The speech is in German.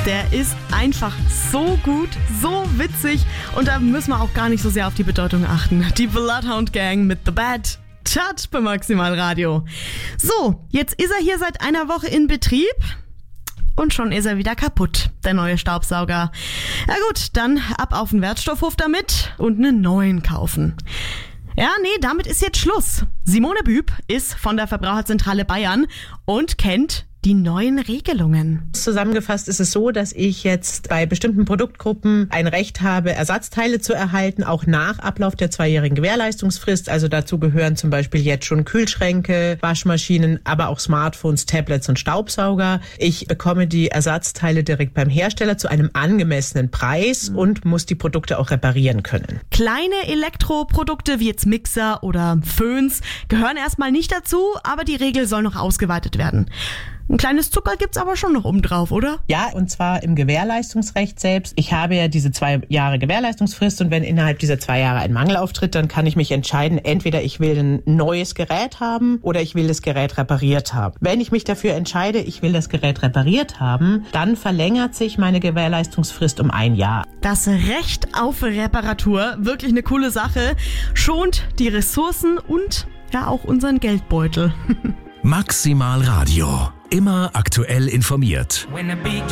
Der ist einfach so gut, so witzig und da müssen wir auch gar nicht so sehr auf die Bedeutung achten. Die Bloodhound Gang mit The Bad Touch bei Maximal Radio. So, jetzt ist er hier seit einer Woche in Betrieb und schon ist er wieder kaputt, der neue Staubsauger. Na gut, dann ab auf den Wertstoffhof damit und einen neuen kaufen. Ja, nee, damit ist jetzt Schluss. Simone Büb ist von der Verbraucherzentrale Bayern und kennt die neuen Regelungen. Zusammengefasst ist es so, dass ich jetzt bei bestimmten Produktgruppen ein Recht habe, Ersatzteile zu erhalten, auch nach Ablauf der 2-jährigen Gewährleistungsfrist. Also dazu gehören zum Beispiel jetzt schon Kühlschränke, Waschmaschinen, aber auch Smartphones, Tablets und Staubsauger. Ich bekomme die Ersatzteile direkt beim Hersteller zu einem angemessenen Preis und muss die Produkte auch reparieren können. Kleine Elektroprodukte wie jetzt Mixer oder Föhns gehören erstmal nicht dazu, aber die Regel soll noch ausgeweitet werden. Ein kleines Zucker gibt's aber schon noch obendrauf, oder? Ja, und zwar im Gewährleistungsrecht selbst. Ich habe ja diese 2 Jahre Gewährleistungsfrist und wenn innerhalb dieser 2 Jahre ein Mangel auftritt, dann kann ich mich entscheiden, entweder ich will ein neues Gerät haben oder ich will das Gerät repariert haben. Wenn ich mich dafür entscheide, ich will das Gerät repariert haben, dann verlängert sich meine Gewährleistungsfrist um 1 Jahr. Das Recht auf Reparatur, wirklich eine coole Sache, schont die Ressourcen und ja auch unseren Geldbeutel. Maximal Radio. Immer aktuell informiert.